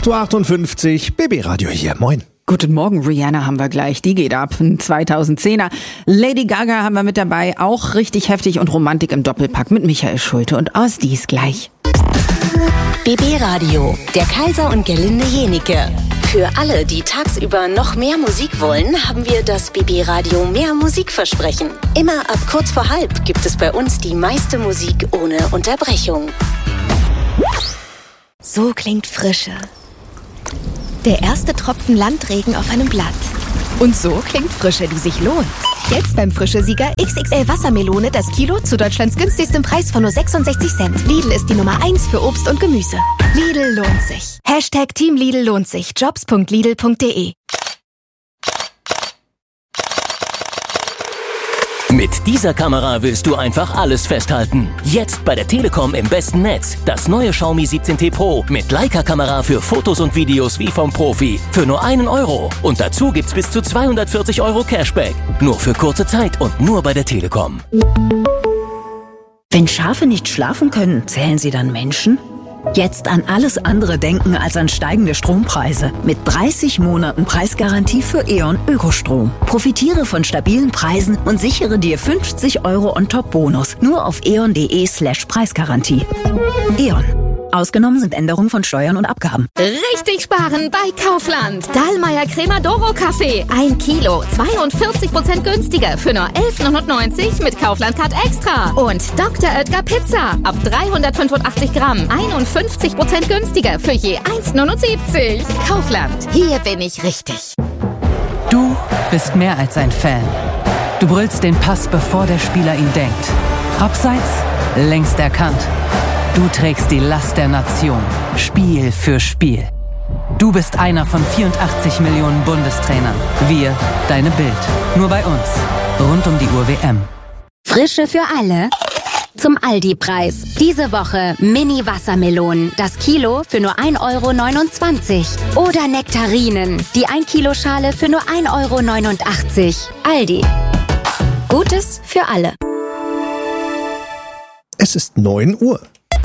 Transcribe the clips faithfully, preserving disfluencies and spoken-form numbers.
acht Uhr achtundfünfzig, B B Radio hier, moin. Guten Morgen, Rihanna haben wir gleich, die geht ab, ein zweitausendzehner. Lady Gaga haben wir mit dabei, auch richtig heftig und Romantik im Doppelpack mit Michael Schulte und Ostis gleich. B B Radio, der Kaiser und Gerlinde Jenike. Für alle, die tagsüber noch mehr Musik wollen, haben wir das B B Radio Mehr Musikversprechen. Immer ab kurz vor halb gibt es bei uns die meiste Musik ohne Unterbrechung. So klingt Frische. Der erste Tropfen Landregen auf einem Blatt. Und so klingt Frische, die sich lohnt. Jetzt beim Frische-Sieger X X L Wassermelone das Kilo zu Deutschlands günstigstem Preis von nur sechsundsechzig Cent. Lidl ist die Nummer eins für Obst und Gemüse. Lidl lohnt sich. Hashtag Team Lidl lohnt sich. Jobs punkt lidl punkt de. Mit dieser Kamera willst du einfach alles festhalten. Jetzt bei der Telekom im besten Netz. Das neue Xiaomi siebzehn T Pro mit Leica-Kamera für Fotos und Videos wie vom Profi. Für nur einen Euro. Und dazu gibt's bis zu zweihundertvierzig Euro Cashback. Nur für kurze Zeit und nur bei der Telekom. Wenn Schafe nicht schlafen können, zählen sie dann Menschen? Jetzt an alles andere denken als an steigende Strompreise. Mit dreißig Monaten Preisgarantie für E.ON Ökostrom. Profitiere von stabilen Preisen und sichere dir fünfzig Euro On-Top-Bonus. Nur auf eon.de slash Preisgarantie. E.ON. Ausgenommen sind Änderungen von Steuern und Abgaben. Richtig sparen bei Kaufland. Dallmayr Crema Doro Kaffee. Ein Kilo, zweiundvierzig Prozent günstiger für nur elf neunundneunzig mit Kaufland Card Extra. Und Doktor Oetker Pizza. Ab dreihundertfünfundachtzig Gramm. einundfünfzig Prozent günstiger für je eins neunundsiebzig. Kaufland. Hier bin ich richtig. Du bist mehr als ein Fan. Du brüllst den Pass, bevor der Spieler ihn denkt. Abseits, längst erkannt. Du trägst die Last der Nation, Spiel für Spiel. Du bist einer von vierundachtzig Millionen Bundestrainern. Wir, deine Bild. Nur bei uns. Rund um die Uhr W M. Frische für alle. Zum Aldi-Preis. Diese Woche Mini-Wassermelonen. Das Kilo für nur ein Euro neunundzwanzig. Oder Nektarinen. Die ein Kilo Schale für nur ein Euro neunundachtzig. Aldi. Gutes für alle. Es ist neun Uhr.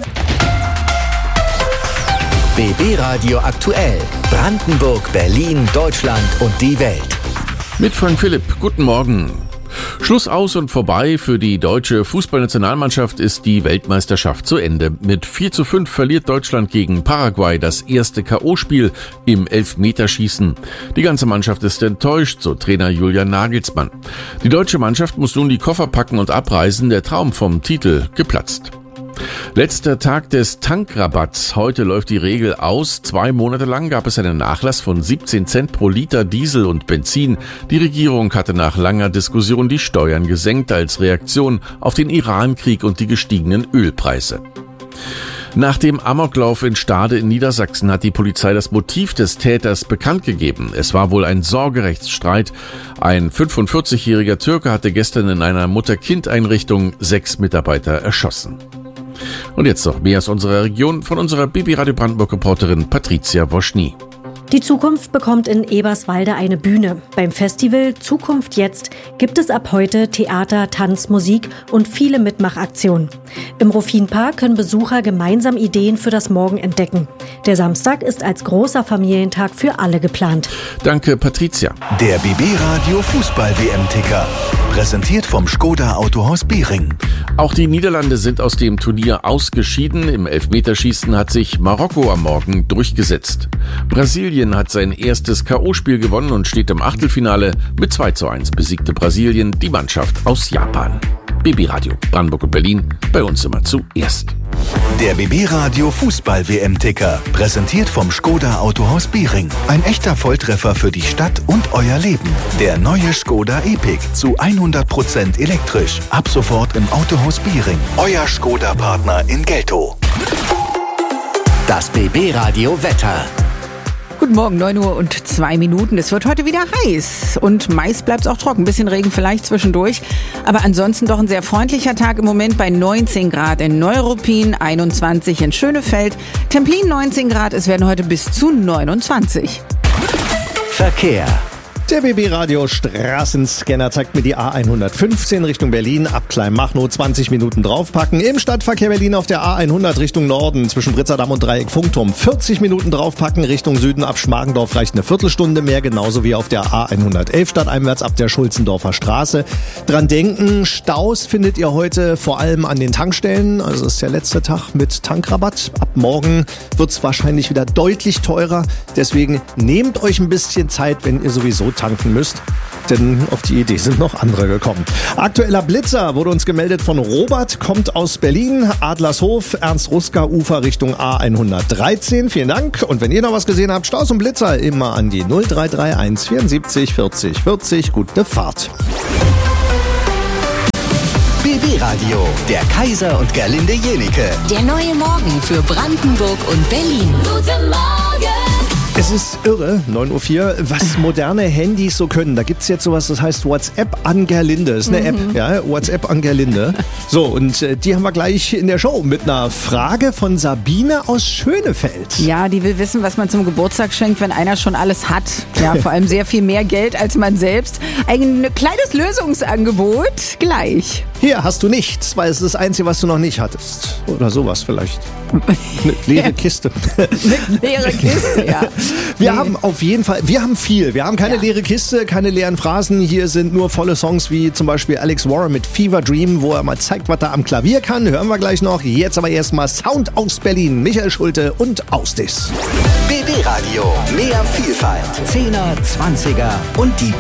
B B Radio aktuell. Brandenburg, Berlin, Deutschland und die Welt. Mit Frank Philipp. Guten Morgen. Schluss aus und vorbei. Für die deutsche Fußballnationalmannschaft ist die Weltmeisterschaft zu Ende. Mit vier zu fünf verliert Deutschland gegen Paraguay das erste K O-Spiel im Elfmeterschießen. Die ganze Mannschaft ist enttäuscht, so Trainer Julian Nagelsmann. Die deutsche Mannschaft muss nun die Koffer packen und abreisen. Der Traum vom Titel geplatzt. Letzter Tag des Tankrabatts. Heute läuft die Regel aus. Zwei Monate lang gab es einen Nachlass von siebzehn Cent pro Liter Diesel und Benzin. Die Regierung hatte nach langer Diskussion die Steuern gesenkt als Reaktion auf den Iran-Krieg und die gestiegenen Ölpreise. Nach dem Amoklauf in Stade in Niedersachsen hat die Polizei das Motiv des Täters bekannt gegeben. Es war wohl ein Sorgerechtsstreit. Ein fünfundvierzigjähriger Türke hatte gestern in einer Mutter-Kind-Einrichtung sechs Mitarbeiter erschossen. Und jetzt noch mehr aus unserer Region von unserer B B Radio Brandenburg-Reporterin Patricia Woschny. Die Zukunft bekommt in Eberswalde eine Bühne. Beim Festival Zukunft jetzt gibt es ab heute Theater, Tanz, Musik und viele Mitmachaktionen. Im Ruffinpark können Besucher gemeinsam Ideen für das Morgen entdecken. Der Samstag ist als großer Familientag für alle geplant. Danke, Patricia. Der B B Radio Fußball-W M-Ticker. Präsentiert vom Skoda Autohaus Behring. Auch die Niederlande sind aus dem Turnier ausgeschieden. Im Elfmeterschießen hat sich Marokko am Morgen durchgesetzt. Brasilien hat sein erstes K O-Spiel gewonnen und steht im Achtelfinale. Mit zwei zu eins besiegte Brasilien die Mannschaft aus Japan. B B Radio Brandenburg und Berlin, bei uns immer zuerst. Der B B Radio Fußball-W M-Ticker. Präsentiert vom Skoda Autohaus Behring. Ein echter Volltreffer für die Stadt und euer Leben. Der neue Skoda Epic zu hundert Prozent elektrisch. Ab sofort im Autohaus Behring. Euer Skoda-Partner in Geltow. Das B B Radio Wetter. Guten Morgen, neun Uhr und zwei Minuten. Es wird heute wieder heiß und meist bleibt es auch trocken. Ein bisschen Regen vielleicht zwischendurch. Aber ansonsten doch ein sehr freundlicher Tag im Moment bei neunzehn Grad in Neuruppin, einundzwanzig in Schönefeld, Templin neunzehn Grad. Es werden heute bis zu neunundzwanzig. Verkehr. Der B B-Radio Straßenscanner zeigt mir die A hundertfünfzehn Richtung Berlin, ab Kleinmachnow zwanzig Minuten draufpacken. Im Stadtverkehr Berlin auf der A hundert Richtung Norden zwischen Pritzerdamm und Dreieck Funkturm vierzig Minuten draufpacken. Richtung Süden ab Schmargendorf reicht eine Viertelstunde mehr, genauso wie auf der A hundertelf stadteinwärts ab der Schulzendorfer Straße. Dran denken, Staus findet ihr heute vor allem an den Tankstellen. Also das ist der letzte Tag mit Tankrabatt. Ab morgen wird es wahrscheinlich wieder deutlich teurer. Deswegen nehmt euch ein bisschen Zeit, wenn ihr sowieso tanken müsst. Denn auf die Idee sind noch andere gekommen. Aktueller Blitzer wurde uns gemeldet von Robert, kommt aus Berlin, Adlershof, Ernst-Ruska-Ufer Richtung A hundertdreizehn. Vielen Dank. Und wenn ihr noch was gesehen habt, Staus und Blitzer immer an die null drei drei eins vierundsiebzig vierzig vierzig. Gute Fahrt. B B-Radio, der Kaiser und Gerlinde Jenike. Der neue Morgen für Brandenburg und Berlin. Guten Morgen! Es ist irre, neun Uhr vier, was moderne Handys so können. Da gibt's jetzt sowas, das heißt WhatsApp an Gerlinde. Das ist eine Mhm. App, ja, WhatsApp an Gerlinde. So, und äh, die haben wir gleich in der Show mit einer Frage von Sabine aus Schönefeld. Ja, die will wissen, was man zum Geburtstag schenkt, wenn einer schon alles hat. Ja, vor allem sehr viel mehr Geld als man selbst. Ein kleines Lösungsangebot gleich. Hier hast du nichts, weil es ist das Einzige, was du noch nicht hattest. Oder sowas vielleicht. Eine leere Kiste. Eine leere Kiste, ja. Wir Nee. haben auf jeden Fall, wir haben viel. Wir haben keine Ja. leere Kiste, keine leeren Phrasen. Hier sind nur volle Songs wie zum Beispiel Alex Warren mit Fever Dream, wo er mal zeigt, was er am Klavier kann. Hören wir gleich noch. Jetzt aber erstmal Sound aus Berlin. Michael Schulte und Ausdis. B B-Radio, mehr Vielfalt. Zehner, Zwanziger und die